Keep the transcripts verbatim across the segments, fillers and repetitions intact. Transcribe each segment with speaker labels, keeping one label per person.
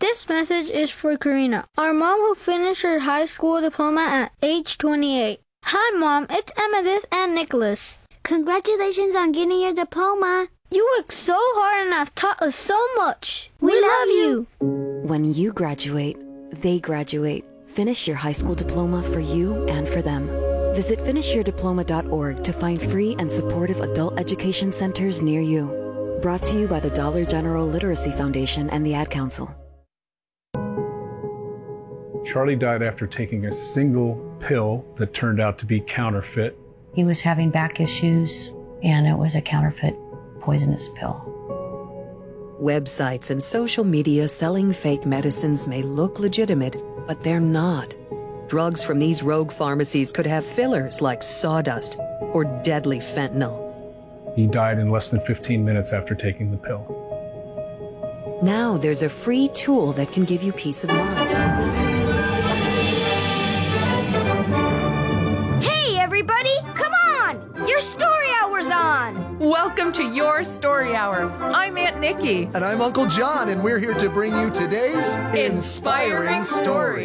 Speaker 1: This message is for Karina, our mom who finished her high school diploma at age twenty-eight. Hi, Mom. It's Emmettith and Nicholas.
Speaker 2: Congratulations on getting your diploma.
Speaker 1: You worked so hard and have taught us so much.
Speaker 2: We, we love you.
Speaker 3: When you graduate, they graduate. Finish your high school diploma for you and for them. Visit finish your diploma dot org to find free and supportive adult education centers near you. Brought to you by the Dollar General Literacy Foundation and the Ad Council.
Speaker 4: Charlie died after taking a single pill that turned out to be counterfeit.
Speaker 5: He was having back issues, and it was a counterfeit poisonous pill.
Speaker 6: Websites and social media selling fake medicines may look legitimate, but they're not. Drugs from these rogue pharmacies could have fillers like sawdust or deadly fentanyl.
Speaker 4: He died in less than fifteen minutes after taking the pill.
Speaker 6: Now there's a free tool that can give you peace of mind.
Speaker 2: Hey, everybody! Come on! Your story hour's on!
Speaker 7: Welcome to Your Story Hour. I'm Aunt Nikki.
Speaker 8: And I'm Uncle John, and we're here to bring you today's Inspiring Story.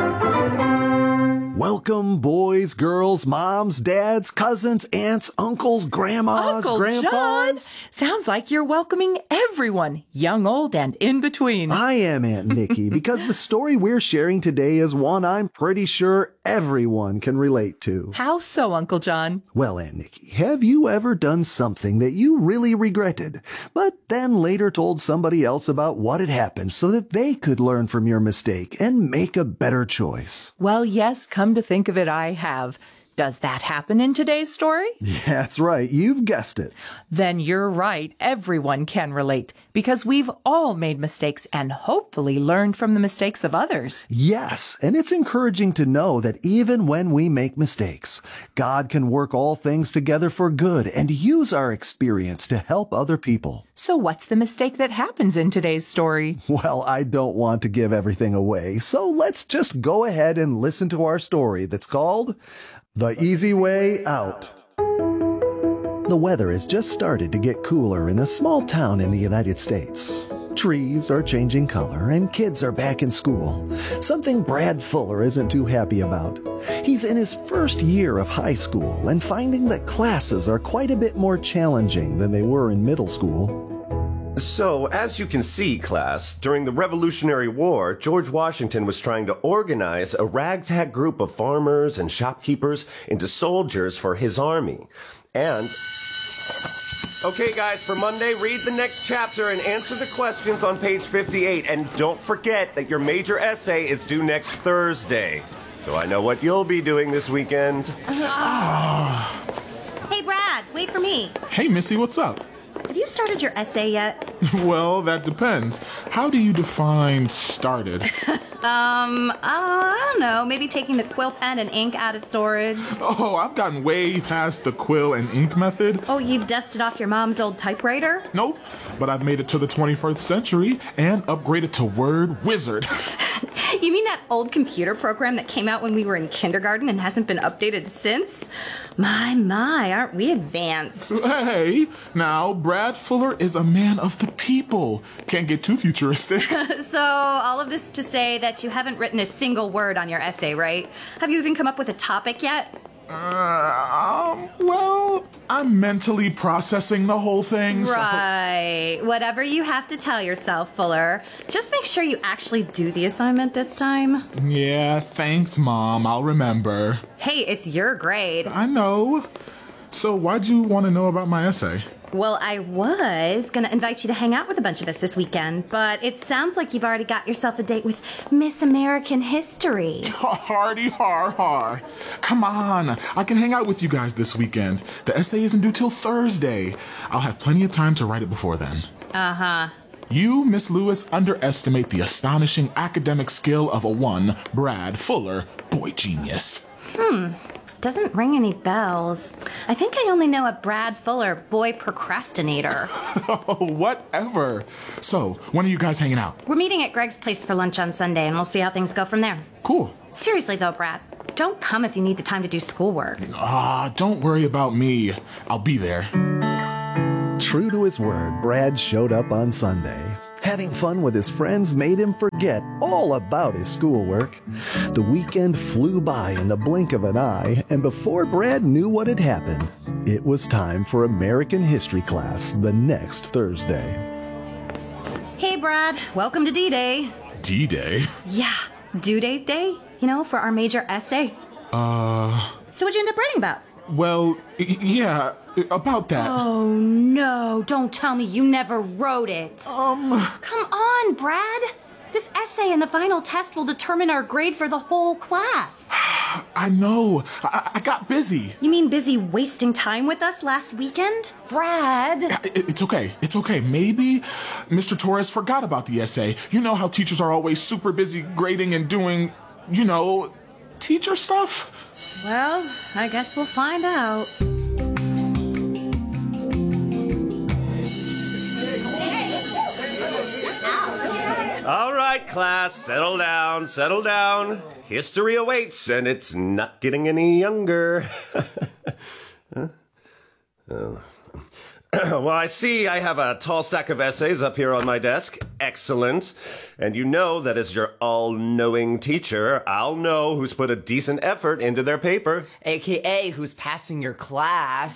Speaker 8: Welcome, boys, girls, moms, dads, cousins, aunts, uncles, grandmas,
Speaker 7: Uncle
Speaker 8: grandpas.
Speaker 7: John, sounds like you're welcoming everyone, young, old, and in between.
Speaker 8: I am Aunt Nikki, because the story we're sharing today is one I'm pretty sure everyone can relate to.
Speaker 7: How so, Uncle John?
Speaker 8: Well, Aunt Nikki, have you ever done something that you really regretted, but then later told somebody else about what had happened so that they could learn from your mistake and make a better choice?
Speaker 7: Well, yes, come to think of it, I have. Does that happen in today's story?
Speaker 8: Yeah, that's right. You've guessed it.
Speaker 7: Then you're right. Everyone can relate because we've all made mistakes and hopefully learned from the mistakes of others.
Speaker 8: Yes, and it's encouraging to know that even when we make mistakes, God can work all things together for good and use our experience to help other people.
Speaker 7: So what's the mistake that happens in today's story?
Speaker 8: Well, I don't want to give everything away, so let's just go ahead and listen to our story that's called The Easy Way Out. The weather has just started to get cooler in a small town in the United States. Trees are changing color and kids are back in school, something Brad Fuller isn't too happy about. He's in his first year of high school and finding that classes are quite a bit more challenging than they were in middle school.
Speaker 9: So, as you can see, class, during the Revolutionary War, George Washington was trying to organize a ragtag group of farmers and shopkeepers into soldiers for his army. And... Okay, guys, for Monday, read the next chapter and answer the questions on page fifty-eight. And don't forget that your major essay is due next Thursday. So I know what you'll be doing this weekend.
Speaker 10: Hey, Brad, wait for me.
Speaker 11: Hey, Missy, what's up?
Speaker 10: Have you started your essay yet?
Speaker 11: Well, that depends. How do you define started?
Speaker 10: um, uh, I don't know. Maybe taking the quill pen and ink out of storage.
Speaker 11: Oh, I've gotten way past the quill and ink method.
Speaker 10: Oh, you've dusted off your mom's old typewriter?
Speaker 11: Nope, but I've made it to the twenty-first century and upgraded to Word Wizard.
Speaker 10: You mean that old computer program that came out when we were in kindergarten and hasn't been updated since? My, my, aren't we advanced?
Speaker 11: Hey, now, Brad Fuller is a man of the people. Can't get too futuristic.
Speaker 10: So, all of this to say that you haven't written a single word on your essay, right? Have you even come up with a topic yet?
Speaker 11: Uh, um, well, I'm mentally processing the whole thing. So.
Speaker 10: Right. Whatever you have to tell yourself, Fuller. Just make sure you actually do the assignment this time.
Speaker 11: Yeah, thanks, Mom. I'll remember.
Speaker 10: Hey, it's your grade.
Speaker 11: I know. So why'd you want to know about my essay?
Speaker 10: Well, I was going to invite you to hang out with a bunch of us this weekend, but it sounds like you've already got yourself a date with Miss American History.
Speaker 11: Hardy har har. Come on, I can hang out with you guys this weekend. The essay isn't due till Thursday. I'll have plenty of time to write it before then.
Speaker 10: Uh-huh.
Speaker 11: You, Miss Lewis, underestimate the astonishing academic skill of a one, Brad Fuller, boy genius.
Speaker 10: Hmm. Doesn't ring any bells. I think I only know a Brad Fuller, boy procrastinator.
Speaker 11: Whatever. So, when are you guys hanging out?
Speaker 10: We're meeting at Greg's place for lunch on Sunday, and we'll see how things go from there.
Speaker 11: Cool.
Speaker 10: Seriously, though, Brad, don't come if you need the time to do schoolwork.
Speaker 11: Ah, don't worry about me. I'll be there.
Speaker 8: True to his word, Brad showed up on Sunday. Having fun with his friends made him forget all about his schoolwork. The weekend flew by in the blink of an eye, and before Brad knew what had happened, it was time for American history class the next Thursday.
Speaker 10: Hey, Brad. Welcome to D-Day.
Speaker 11: D-Day?
Speaker 10: Yeah, due date day, you know, for our major essay.
Speaker 11: Uh...
Speaker 10: So what'd you end up writing about?
Speaker 11: Well, y- yeah, about that.
Speaker 10: Oh, no, don't tell me you never wrote it.
Speaker 11: Um...
Speaker 10: Come on, Brad. This essay and the final test will determine our grade for the whole class.
Speaker 11: I know. I-, I got busy.
Speaker 10: You mean busy wasting time with us last weekend? Brad.
Speaker 11: It- it's okay. It's okay. Maybe Mister Torres forgot about the essay. You know how teachers are always super busy grading and doing, you know, teacher stuff?
Speaker 10: Well, I guess we'll find out.
Speaker 9: All right, class, settle down, settle down. History awaits, and it's not getting any younger. Huh? Oh. Well, I see I have a tall stack of essays up here on my desk. Excellent. And you know that as your all-knowing teacher, I'll know who's put a decent effort into their paper.
Speaker 12: A K A who's passing your class.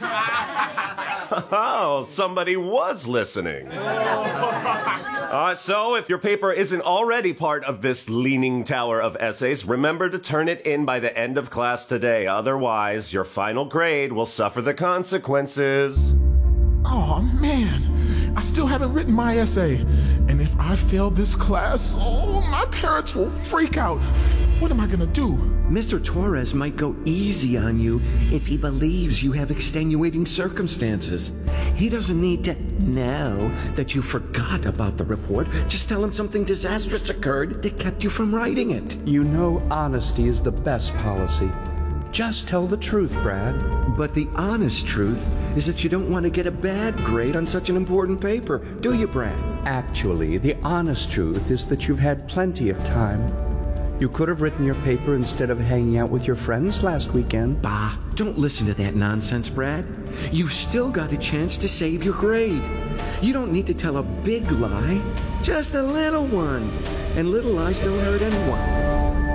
Speaker 9: Oh, somebody was listening. Uh, so, if your paper isn't already part of this leaning tower of essays, remember to turn it in by the end of class today. Otherwise, your final grade will suffer the consequences.
Speaker 11: Oh, man. I still haven't written my essay. And if I fail this class, oh, my parents will freak out. What am I gonna do?
Speaker 13: Mister Torres might go easy on you if he believes you have extenuating circumstances. He doesn't need to, now that you forgot about the report, just tell him something disastrous occurred that kept you from writing it.
Speaker 14: You know honesty is the best policy. Just tell the truth, Brad.
Speaker 13: But the honest truth is that you don't want to get a bad grade on such an important paper, do you, Brad?
Speaker 14: Actually, the honest truth is that you've had plenty of time. You could have written your paper instead of hanging out with your friends last weekend.
Speaker 13: Bah, don't listen to that nonsense, Brad. You've still got a chance to save your grade. You don't need to tell a big lie, just a little one. And little lies don't hurt anyone.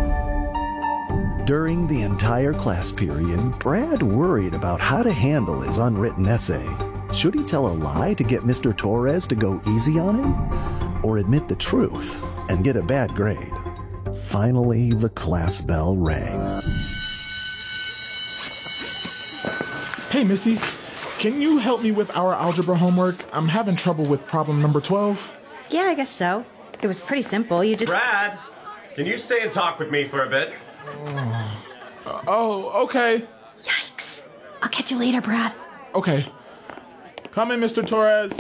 Speaker 8: During the entire class period, Brad worried about how to handle his unwritten essay. Should he tell a lie to get Mister Torres to go easy on him? Or admit the truth and get a bad grade? Finally, the class bell rang.
Speaker 11: Hey, Missy, can you help me with our algebra homework? I'm having trouble with problem number twelve.
Speaker 10: Yeah, I guess so. It was pretty simple. You just...
Speaker 9: Brad, can you stay and talk with me for a bit?
Speaker 11: Uh, oh, okay.
Speaker 10: Yikes. I'll catch you later, Brad.
Speaker 11: Okay. Come in, Mister Torres.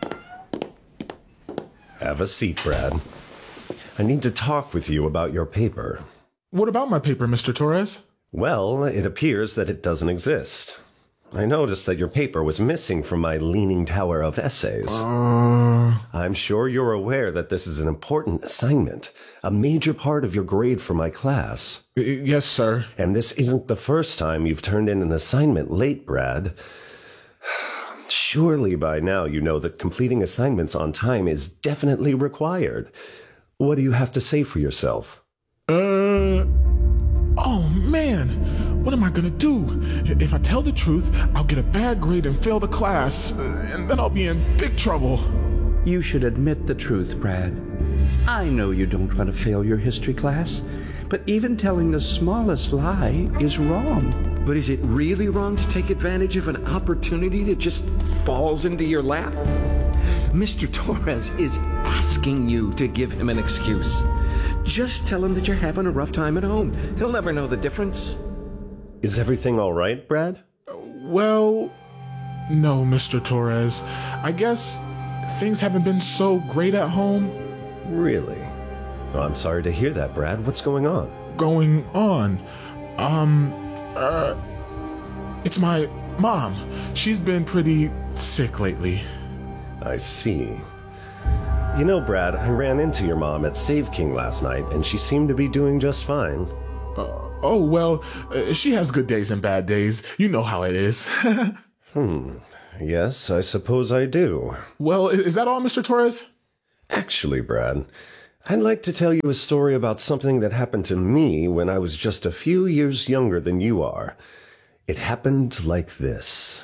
Speaker 9: Have a seat, Brad. I need to talk with you about your paper.
Speaker 11: What about my paper, Mister Torres?
Speaker 9: Well, it appears that it doesn't exist. I noticed that your paper was missing from my Leaning Tower of essays.
Speaker 11: Uh...
Speaker 9: I'm sure you're aware that this is an important assignment, a major part of your grade for my class.
Speaker 11: Yes, sir.
Speaker 9: And this isn't the first time you've turned in an assignment late, Brad. Surely by now you know that completing assignments on time is definitely required. What do you have to say for yourself?
Speaker 11: Uh... Oh, man. What am I gonna do? If I tell the truth, I'll get a bad grade and fail the class, and then I'll be in big trouble.
Speaker 14: You should admit the truth, Brad. I know you don't want to fail your history class, but even telling the smallest lie is wrong.
Speaker 13: But is it really wrong to take advantage of an opportunity that just falls into your lap? Mister Torres is asking you to give him an excuse. Just tell him that you're having a rough time at home. He'll never know the difference.
Speaker 9: Is everything all right, Brad?
Speaker 11: Well, no, Mister Torres. I guess things haven't been so great at home.
Speaker 9: Really? Oh, I'm sorry to hear that, Brad. What's going on?
Speaker 11: Going on? Um, uh, it's my mom. She's been pretty sick lately.
Speaker 9: I see. You know, Brad, I ran into your mom at Save King last night, and she seemed to be doing just fine.
Speaker 11: Uh, oh, well, uh, she has good days and bad days. You know how it is.
Speaker 9: Hmm. Yes, I suppose I do.
Speaker 11: Well, is that all, Mister Torres?
Speaker 9: Actually, Brad, I'd like to tell you a story about something that happened to me when I was just a few years younger than you are. It happened like this.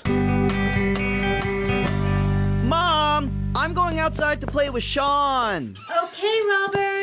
Speaker 15: Mom, I'm going outside to play with Sean.
Speaker 16: Okay, Robert.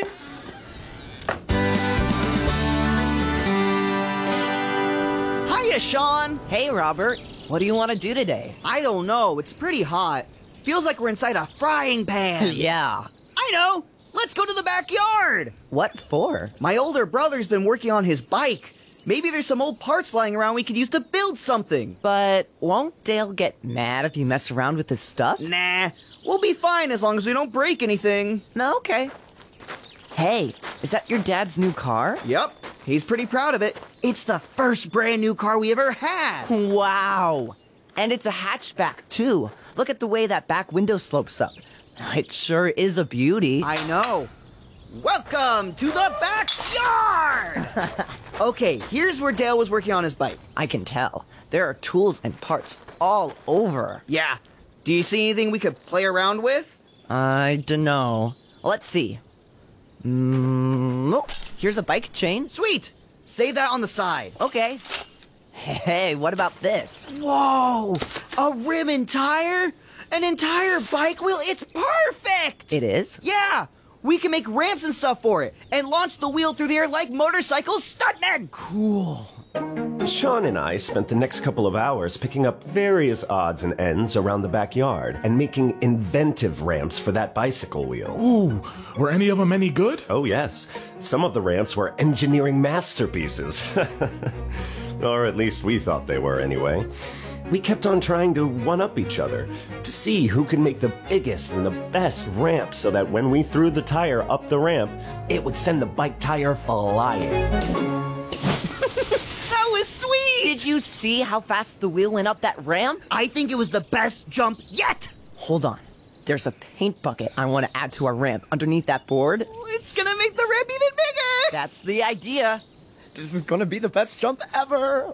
Speaker 15: Hiya, Sean.
Speaker 12: Hey, Robert. What do you want to do today?
Speaker 15: I don't know. It's pretty hot. Feels like we're inside a frying pan.
Speaker 12: Yeah.
Speaker 15: I know. Let's go to the backyard.
Speaker 12: What for?
Speaker 15: My older brother's been working on his bike. Maybe there's some old parts lying around we could use to build something.
Speaker 12: But won't Dale get mad if you mess around with his stuff?
Speaker 15: Nah, we'll be fine as long as we don't break anything.
Speaker 12: No, okay. Hey, is that your dad's new car?
Speaker 15: Yep, he's pretty proud of it. It's the first brand new car we ever had.
Speaker 12: Wow. And it's a hatchback, too. Look at the way that back window slopes up. It sure is a beauty.
Speaker 15: I know. Welcome to the backyard! Okay, here's where Dale was working on his bike.
Speaker 12: I can tell. There are tools and parts all over.
Speaker 15: Yeah. Do you see anything we could play around with?
Speaker 12: I dunno. Let's see. Mm, oh, here's a bike chain.
Speaker 15: Sweet! Save that on the side.
Speaker 12: Okay. Hey, what about this?
Speaker 15: Whoa! A rim and tire? An entire bike wheel? It's perfect!
Speaker 12: It is?
Speaker 15: Yeah! We can make ramps and stuff for it, and launch the wheel through the air like motorcycle stuntmen!
Speaker 12: Cool.
Speaker 9: Sean and I spent the next couple of hours picking up various odds and ends around the backyard and making inventive ramps for that bicycle wheel.
Speaker 11: Ooh, were any of them any good?
Speaker 9: Oh, yes. Some of the ramps were engineering masterpieces. Or at least we thought they were anyway. We kept on trying to one-up each other, to see who could make the biggest and the best ramp so that when we threw the tire up the ramp, it would send the bike tire flying.
Speaker 15: That was sweet!
Speaker 12: Did you see how fast the wheel went up that ramp?
Speaker 15: I think it was the best jump yet!
Speaker 12: Hold on. There's a paint bucket I want to add to our ramp underneath that board.
Speaker 15: It's gonna make the ramp even bigger!
Speaker 12: That's the idea. This is gonna be the best jump ever.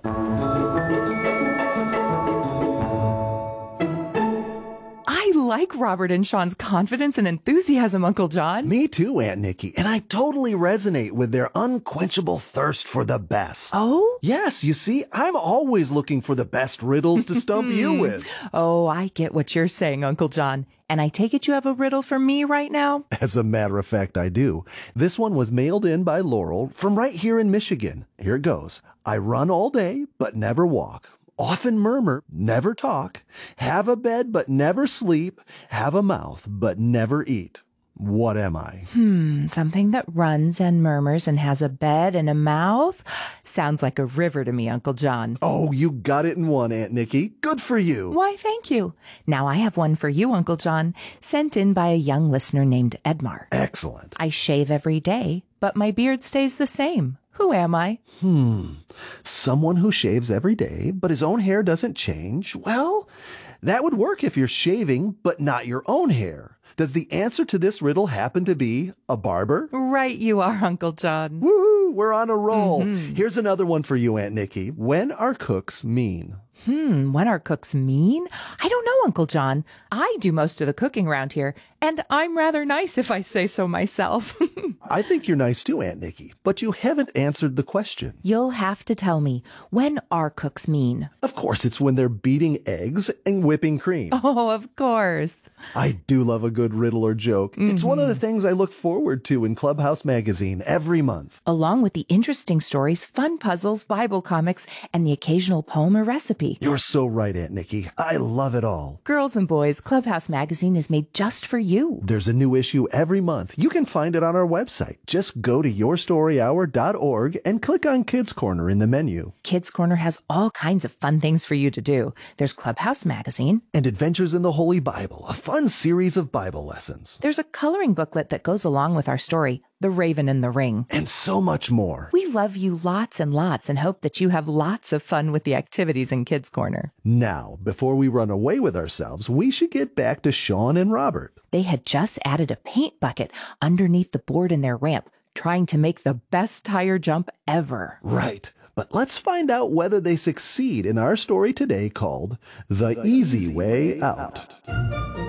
Speaker 7: I like Robert and Sean's confidence and enthusiasm, Uncle John.
Speaker 8: Me too, Aunt Nikki, and I totally resonate with their unquenchable thirst for the best.
Speaker 7: Oh?
Speaker 8: Yes, you see, I'm always looking for the best riddles to stump you with.
Speaker 7: Oh, I get what you're saying, Uncle John. And I take it you have a riddle for me right now?
Speaker 8: As a matter of fact, I do. This one was mailed in by Laurel from right here in Michigan. Here it goes. I run all day, but never walk. Often murmur, never talk. Have a bed, but never sleep. Have a mouth, but never eat. What am I?
Speaker 7: Hmm, something that runs and murmurs and has a bed and a mouth? Sounds like a river to me, Uncle John.
Speaker 8: Oh, you got it in one, Aunt Nikki. Good for you.
Speaker 7: Why, thank you. Now I have one for you, Uncle John, sent in by a young listener named Edmar.
Speaker 8: Excellent.
Speaker 7: I shave every day, but my beard stays the same. Who am I?
Speaker 8: Hmm, someone who shaves every day, but his own hair doesn't change? Well, that would work if you're shaving, but not your own hair. Does the answer to this riddle happen to be a barber?
Speaker 7: Right you are, Uncle John.
Speaker 8: Woohoo, we're on a roll.
Speaker 7: Mm-hmm.
Speaker 8: Here's another one for you, Aunt Nikki. When are cooks mean?
Speaker 7: Hmm, when are cooks mean? I don't know, Uncle John. I do most of the cooking around here, and I'm rather nice if I say so myself.
Speaker 8: I think you're nice too, Aunt Nikki, but you haven't answered the question.
Speaker 7: You'll have to tell me, when are cooks mean?
Speaker 8: Of course, it's when they're beating eggs and whipping cream.
Speaker 7: Oh, of course.
Speaker 8: I do love a good riddle or joke. Mm-hmm. It's one of the things I look forward to in Clubhouse Magazine every month.
Speaker 7: Along with the interesting stories, fun puzzles, Bible comics, and the occasional poem or recipe.
Speaker 8: You're so right, Aunt Nikki. I love it all.
Speaker 7: Girls and boys, Clubhouse Magazine is made just for you.
Speaker 8: There's a new issue every month. You can find it on our website. Just go to your story hour dot org and click on Kids Corner in the menu.
Speaker 7: Kids Corner has all kinds of fun things for you to do. There's Clubhouse Magazine.
Speaker 8: And Adventures in the Holy Bible, a fun series of Bible lessons.
Speaker 7: There's a coloring booklet that goes along with our story, The Raven and the Ring.
Speaker 8: And so much more.
Speaker 7: We love you lots and lots and hope that you have lots of fun with the activities in Kids Corner.
Speaker 8: Now, before we run away with ourselves, we should get back to Sean and Robert.
Speaker 7: They had just added a paint bucket underneath the board in their ramp, trying to make the best tire jump ever.
Speaker 8: Right. But let's find out whether they succeed in our story today called The, the Easy, Easy Way, Way Out. out.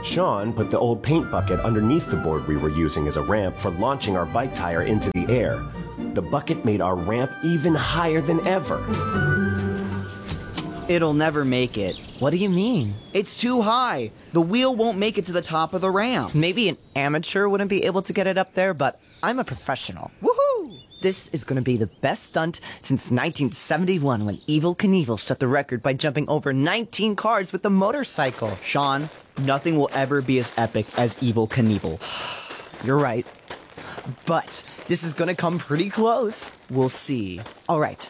Speaker 9: Sean put the old paint bucket underneath the board we were using as a ramp for launching our bike tire into the air. The bucket made our ramp even higher than ever.
Speaker 15: It'll never make it.
Speaker 12: What do you mean?
Speaker 15: It's too high. The wheel won't make it to the top of the ramp.
Speaker 12: Maybe an amateur wouldn't be able to get it up there, but I'm a professional. Woohoo! This is going to be the best stunt since nineteen seventy-one when Evel Knievel set the record by jumping over nineteen cars with a motorcycle.
Speaker 15: Sean, nothing will ever be as epic as Evel Knievel.
Speaker 12: You're right. But this is going to come pretty close.
Speaker 15: We'll see.
Speaker 12: All right.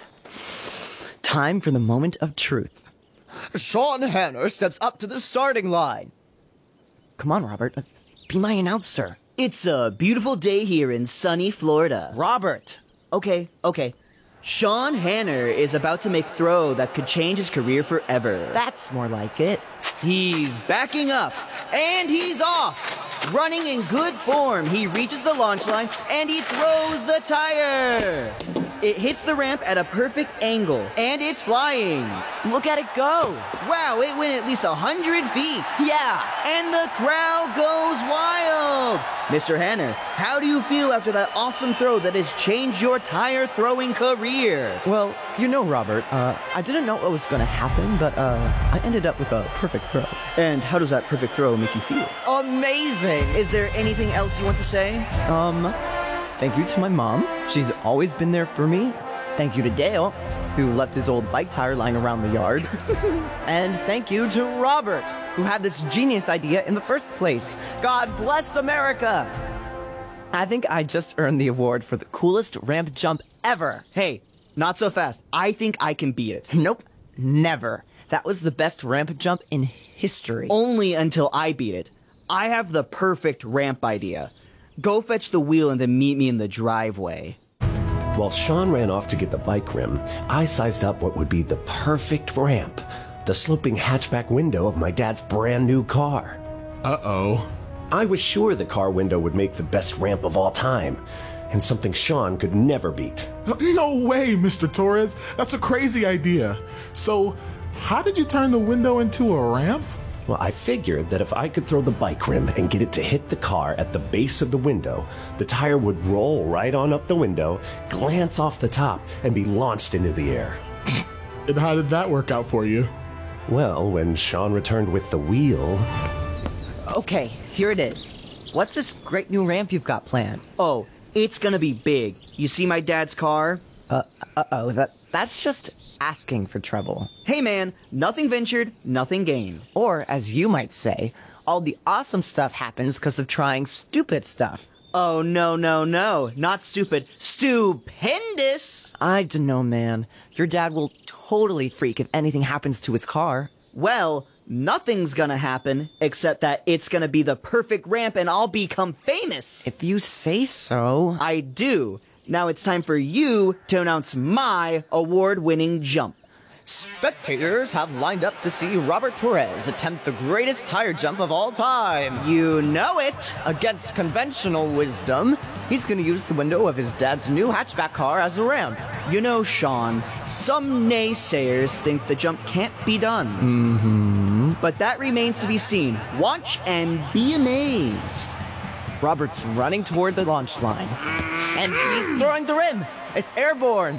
Speaker 12: Time for the moment of truth. Sean Hanner steps up to the starting line. Come on, Robert. Be my announcer.
Speaker 15: It's a beautiful day here in sunny Florida.
Speaker 12: Robert.
Speaker 15: Okay, okay. Sean Hanner is about to make a throw that could change his career forever.
Speaker 12: That's more like it.
Speaker 15: He's backing up, and he's off. Running in good form, he reaches the launch line, and he throws the tire. It hits the ramp at a perfect angle, and it's flying.
Speaker 12: Look at it go.
Speaker 15: Wow, it went at least one hundred feet.
Speaker 12: Yeah.
Speaker 15: And the crowd goes wild. Mister Hanner, how do you feel after that awesome throw that has changed your tire throwing career?
Speaker 12: Well, you know, Robert, uh, I didn't know what was going to happen, but uh, I ended up with a perfect throw.
Speaker 15: And how does that perfect throw make you feel?
Speaker 12: Amazing.
Speaker 15: Is there anything else you want to say?
Speaker 12: Um... Thank you to my mom. She's always been there for me. Thank you to Dale, who left his old bike tire lying around the yard. And thank you to Robert, who had this genius idea in the first place. God bless America! I think I just earned the award for the coolest ramp jump ever.
Speaker 15: Hey, not so fast. I think I can beat it.
Speaker 12: Nope, never. That was the best ramp jump in history.
Speaker 15: Only until I beat it. I have the perfect ramp idea. Go fetch the wheel and then meet me in the driveway.
Speaker 9: While Sean ran off to get the bike rim, I sized up what would be the perfect ramp. The sloping hatchback window of my dad's brand new car.
Speaker 11: Uh-oh.
Speaker 9: I was sure the car window would make the best ramp of all time, and something Sean could never beat.
Speaker 11: No way, Mister Torres. That's a crazy idea. So, how did you turn the window into a ramp?
Speaker 9: Well, I figured that if I could throw the bike rim and get it to hit the car at the base of the window, the tire would roll right on up the window, glance off the top, and be launched into the air.
Speaker 11: And how did that work out for you?
Speaker 9: Well, when Sean returned with the wheel...
Speaker 12: Okay, here it is. What's this great new ramp you've got planned?
Speaker 15: Oh, it's gonna be big. You see my dad's car?
Speaker 12: Uh, uh-oh, that, that's just... asking for trouble.
Speaker 15: Hey man, nothing ventured, nothing gained.
Speaker 12: Or, as you might say, all the awesome stuff happens because of trying stupid stuff.
Speaker 15: Oh, no, no, no. Not stupid. Stupendous!
Speaker 12: I dunno, man. Your dad will totally freak if anything happens to his car.
Speaker 15: Well, nothing's gonna happen, except that it's gonna be the perfect ramp and I'll become famous.
Speaker 12: If you say so.
Speaker 15: I do. Now it's time for you to announce my award-winning jump.
Speaker 12: Spectators have lined up to see Robert Torres attempt the greatest tire jump of all time.
Speaker 15: You know it!
Speaker 12: Against conventional wisdom, he's going to use the window of his dad's new hatchback car as a ramp.
Speaker 15: You know, Sean, some naysayers think the jump can't be done.
Speaker 12: Mm-hmm.
Speaker 15: But that remains to be seen. Watch and be amazed.
Speaker 12: Robert's running toward the launch line. And he's throwing the rim. It's airborne.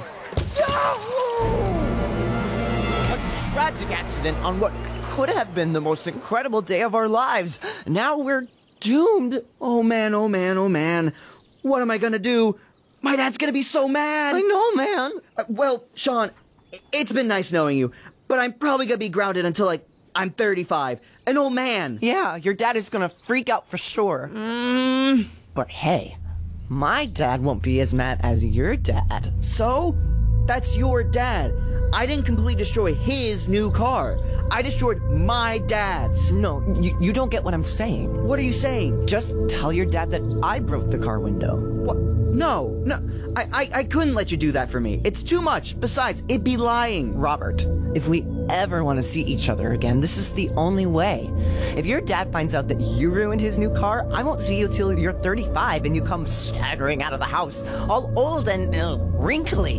Speaker 12: A tragic accident on what could have been the most incredible day of our lives. Now we're doomed.
Speaker 15: Oh man, oh man, oh man. What am I gonna do? My dad's gonna be so mad.
Speaker 12: I know, man.
Speaker 15: Uh, well, Sean, it's been nice knowing you, but I'm probably gonna be grounded until, like, I'm thirty-five. An old man.
Speaker 12: Yeah, your dad is gonna freak out for sure.
Speaker 15: Mm.
Speaker 12: But hey, my dad won't be as mad as your dad.
Speaker 15: So? That's your dad. I didn't completely destroy his new car. I destroyed my dad's.
Speaker 12: No, you, you don't get what I'm saying.
Speaker 15: What are you saying?
Speaker 12: Just tell your dad that I broke the car window.
Speaker 15: What? No, no. I, I, I couldn't let you do that for me. It's too much. Besides, it'd be lying.
Speaker 12: Robert, if we ever want to see each other again, this is the only way. If your dad finds out that you ruined his new car, I won't see you till you're thirty-five and you come staggering out of the house, all old and uh, wrinkly.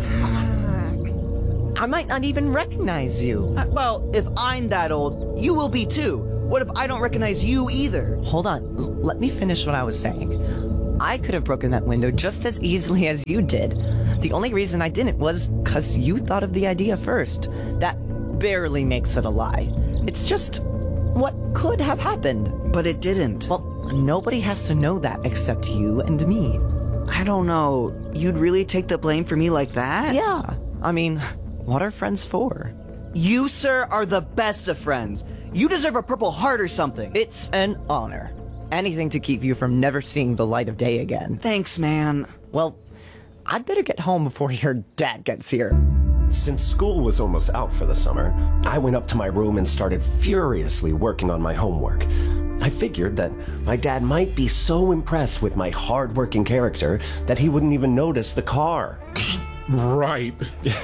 Speaker 12: I might not even recognize you.
Speaker 15: Uh, well, if I'm that old, you will be too. What if I don't recognize you either?
Speaker 12: Hold on, L- let me finish what I was saying. I could have broken that window just as easily as you did. The only reason I didn't was because you thought of the idea first. That barely makes it a lie. It's just what could have happened.
Speaker 15: But it didn't.
Speaker 12: Well, nobody has to know that except you and me.
Speaker 15: I don't know. You'd really take the blame for me like that?
Speaker 12: Yeah. I mean, what are friends for?
Speaker 15: You, sir, are the best of friends. You deserve a Purple Heart or something.
Speaker 12: It's an honor. Anything to keep you from never seeing the light of day again.
Speaker 15: Thanks, man.
Speaker 12: Well, I'd better get home before your dad gets here.
Speaker 9: Since school was almost out for the summer, I went up to my room and started furiously working on my homework. I figured that my dad might be so impressed with my hard-working character that he wouldn't even notice the car.
Speaker 11: Right.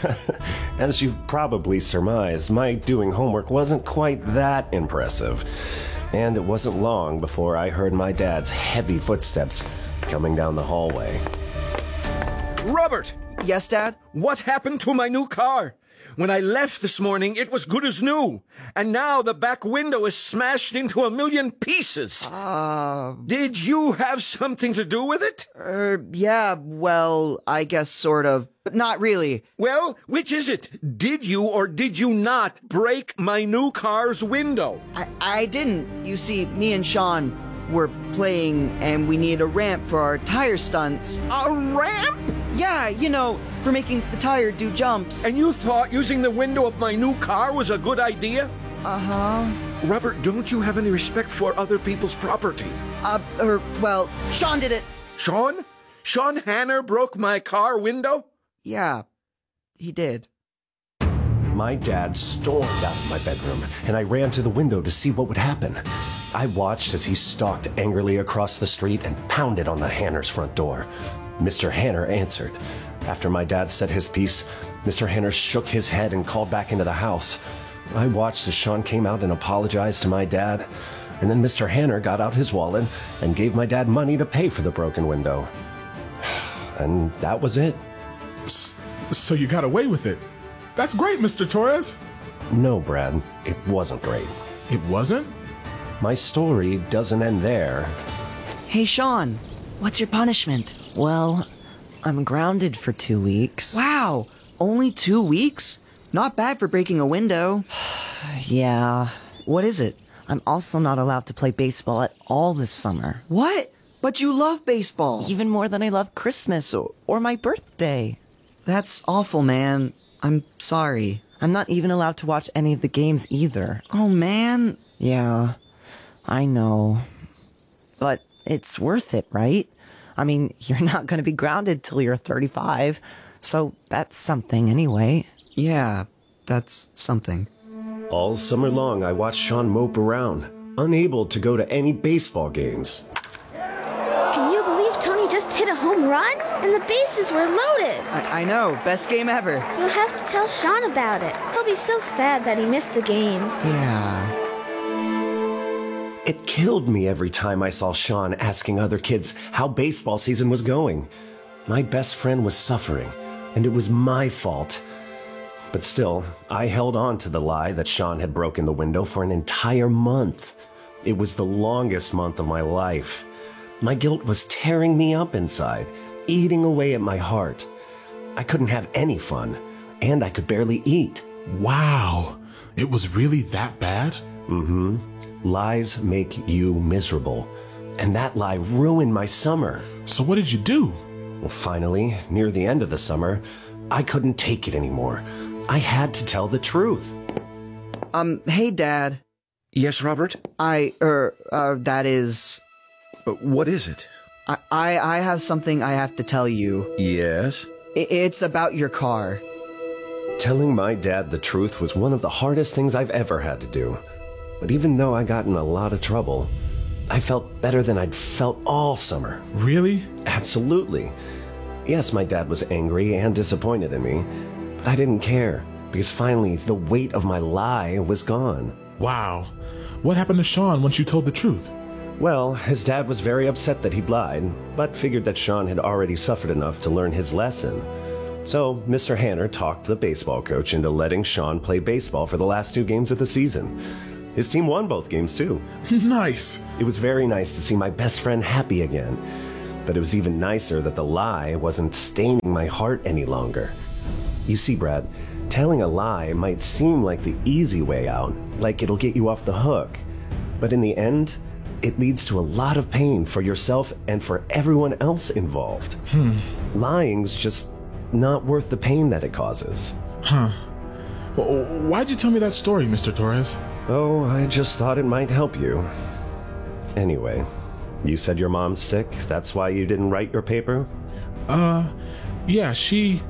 Speaker 9: As you've probably surmised, my doing homework wasn't quite that impressive. And it wasn't long before I heard my dad's heavy footsteps coming down the hallway.
Speaker 13: Robert!
Speaker 15: Yes, Dad?
Speaker 13: What happened to my new car? When I left this morning, it was good as new. And now the back window is smashed into a million pieces.
Speaker 15: Uh...
Speaker 13: Did you have something to do with it?
Speaker 15: Er, yeah, well, I guess sort of. But not really.
Speaker 13: Well, which is it? Did you or did you not break my new car's window?
Speaker 15: I, I didn't. You see, me and Sean were playing and we needed a ramp for our tire stunts.
Speaker 13: A ramp?
Speaker 15: Yeah, you know, for making the tire do jumps.
Speaker 13: And you thought using the window of my new car was a good idea?
Speaker 15: Uh-huh.
Speaker 13: Robert, don't you have any respect for other people's property?
Speaker 15: Uh, er, well, Sean did it.
Speaker 13: Sean? Sean Hanner broke my car window?
Speaker 15: Yeah, he did.
Speaker 9: My dad stormed out of my bedroom, and I ran to the window to see what would happen. I watched as he stalked angrily across the street and pounded on the Hanner's front door. Mister Hanner answered. After my dad said his piece, Mister Hanner shook his head and called back into the house. I watched as Sean came out and apologized to my dad, and then Mister Hanner got out his wallet and gave my dad money to pay for the broken window. And that was it.
Speaker 11: So you got away with it. That's great, Mister Torres.
Speaker 9: No, Brad, it wasn't great.
Speaker 11: It wasn't?
Speaker 9: My story doesn't end there.
Speaker 15: Hey, Sean, what's your punishment?
Speaker 12: Well, I'm grounded for two weeks.
Speaker 15: Wow, only two weeks? Not bad for breaking a window.
Speaker 12: Yeah.
Speaker 15: What is it?
Speaker 12: I'm also not allowed to play baseball at all this summer.
Speaker 15: What? But you love baseball.
Speaker 12: Even more than I love Christmas or, or my birthday.
Speaker 15: That's awful, man. I'm sorry.
Speaker 12: I'm not even allowed to watch any of the games either.
Speaker 15: Oh, man.
Speaker 12: Yeah, I know. But it's worth it, right? I mean, you're not going to be grounded till you're thirty-five, so that's something anyway.
Speaker 15: Yeah, that's something.
Speaker 9: All summer long, I watched Sean mope around, unable to go to any baseball games.
Speaker 2: Can you believe Tony just hit a home run? And the bases were loaded.
Speaker 15: I, I know, best game ever.
Speaker 2: You'll have to tell Sean about it. He'll be so sad that he missed the game.
Speaker 15: Yeah.
Speaker 9: It killed me every time I saw Sean asking other kids how baseball season was going. My best friend was suffering, and it was my fault. But still, I held on to the lie that Sean had broken the window for an entire month. It was the longest month of my life. My guilt was tearing me up inside, eating away at my heart. I couldn't have any fun, and I could barely eat.
Speaker 11: Wow, it was really that bad?
Speaker 9: Mm-hmm. Lies make you miserable, and that lie ruined my summer.
Speaker 11: So what did you do?
Speaker 9: Well, finally, near the end of the summer, I couldn't take it anymore. I had to tell the truth.
Speaker 15: Um, hey, Dad.
Speaker 13: Yes, Robert?
Speaker 15: I, er, uh, that is...
Speaker 13: Uh, what is it?
Speaker 15: I, I, I have something I have to tell you.
Speaker 13: Yes?
Speaker 15: I, it's about your car.
Speaker 9: Telling my dad the truth was one of the hardest things I've ever had to do. But even though I got in a lot of trouble, I felt better than I'd felt all summer.
Speaker 11: Really?
Speaker 9: Absolutely. Yes, my dad was angry and disappointed in me, but I didn't care, because finally the weight of my lie was gone.
Speaker 11: Wow. What happened to Sean once you told the truth?
Speaker 9: Well, his dad was very upset that he'd lied, but figured that Sean had already suffered enough to learn his lesson. So Mister Hanner talked the baseball coach into letting Sean play baseball for the last two games of the season. His team won both games, too.
Speaker 11: Nice.
Speaker 9: It was very nice to see my best friend happy again. But it was even nicer that the lie wasn't staining my heart any longer. You see, Brad, telling a lie might seem like the easy way out, like it'll get you off the hook. But in the end, it leads to a lot of pain for yourself and for everyone else involved.
Speaker 11: Hmm.
Speaker 9: Lying's just not worth the pain that it causes.
Speaker 11: Huh. Well, why'd you tell me that story, Mister Torres?
Speaker 9: Oh, I just thought it might help you. Anyway, you said your mom's sick? That's why you didn't write your paper?
Speaker 11: Uh, yeah, she...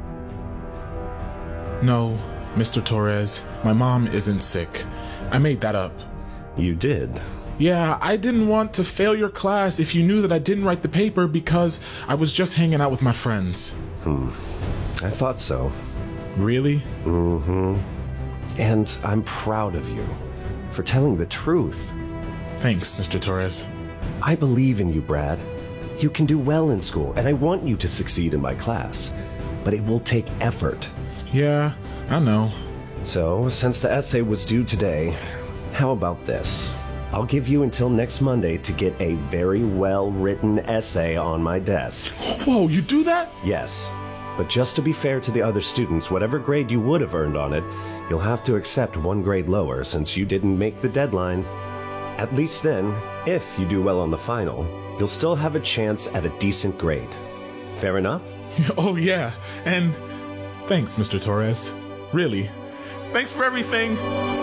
Speaker 11: No, Mister Torres, my mom isn't sick. I made that up.
Speaker 9: You did?
Speaker 11: Yeah, I didn't want to fail your class if you knew that I didn't write the paper because I was just hanging out with my friends.
Speaker 9: Hmm. I thought so.
Speaker 11: Really?
Speaker 9: Mm-hmm. And I'm proud of you for telling the truth.
Speaker 11: Thanks, Mister Torres.
Speaker 9: I believe in you, Brad. You can do well in school, and I want you to succeed in my class. But it will take effort.
Speaker 11: Yeah, I know.
Speaker 9: So, since the essay was due today, how about this? I'll give you until next Monday to get a very well-written essay on my desk.
Speaker 11: Whoa, you do that?
Speaker 9: Yes. But just to be fair to the other students, whatever grade you would have earned on it, you'll have to accept one grade lower since you didn't make the deadline. At least then, if you do well on the final, you'll still have a chance at a decent grade. Fair enough?
Speaker 11: Oh, yeah. And thanks, Mister Torres. Really. Thanks for everything.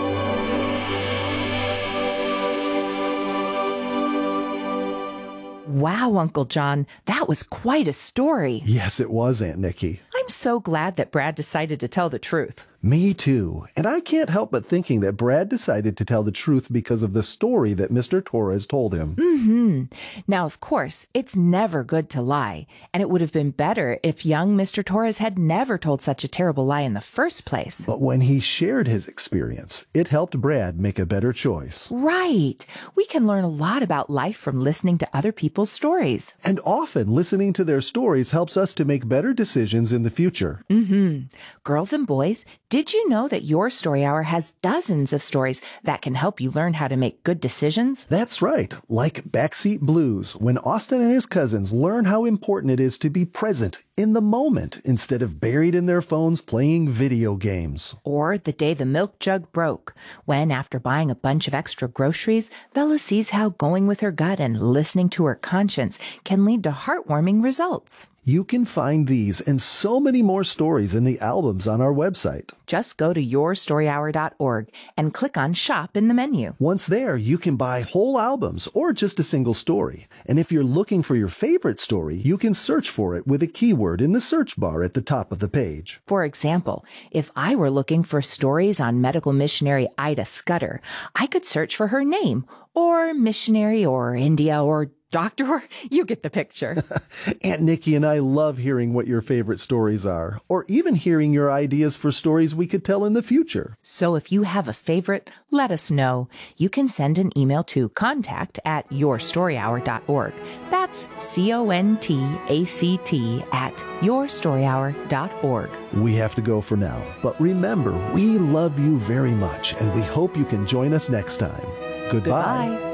Speaker 7: Wow, Uncle John, that was quite a story.
Speaker 8: Yes, it was, Aunt Nikki.
Speaker 7: I'm so glad that Brad decided to tell the truth.
Speaker 8: Me too. And I can't help but thinking that Brad decided to tell the truth because of the story that Mister Torres told him.
Speaker 7: Mm-hmm. Now, of course, it's never good to lie. And it would have been better if young Mister Torres had never told such a terrible lie in the first place.
Speaker 8: But when he shared his experience, it helped Brad make a better choice.
Speaker 7: Right. We can learn a lot about life from listening to other people's stories.
Speaker 8: And often listening to their stories helps us to make better decisions in the future.
Speaker 7: Mm-hmm. Girls and boys, did you know that Your Story Hour has dozens of stories that can help you learn how to make good decisions?
Speaker 8: That's right. Like Backseat Blues, when Austin and his cousins learn how important it is to be present in the moment instead of buried in their phones playing video games.
Speaker 7: Or The Day the Milk Jug Broke, when after buying a bunch of extra groceries, Bella sees how going with her gut and listening to her conscience can lead to heartwarming results.
Speaker 8: You can find these and so many more stories in the albums on our website.
Speaker 7: Just go to your story hour dot org and click on Shop in the menu.
Speaker 8: Once there, you can buy whole albums or just a single story. And if you're looking for your favorite story, you can search for it with a keyword in the search bar at the top of the page.
Speaker 7: For example, if I were looking for stories on medical missionary Ida Scudder, I could search for her name, or missionary, or India, or doctor, you get the picture.
Speaker 8: Aunt Nikki and I love hearing what your favorite stories are, or even hearing your ideas for stories we could tell in the future.
Speaker 7: So if you have a favorite, let us know. You can send an email to contact at your story hour dot org. That's C O N T A C T at your story hour dot org.
Speaker 8: We have to go for now, but remember, we love you very much, and we hope you can join us next time. Goodbye.
Speaker 7: Goodbye.